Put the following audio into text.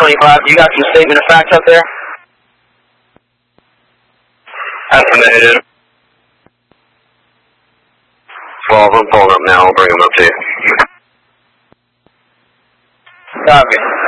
25, you got some statement of facts up there? Estimated. 12, I'm pulling up now. I'll bring them up to you. Copy.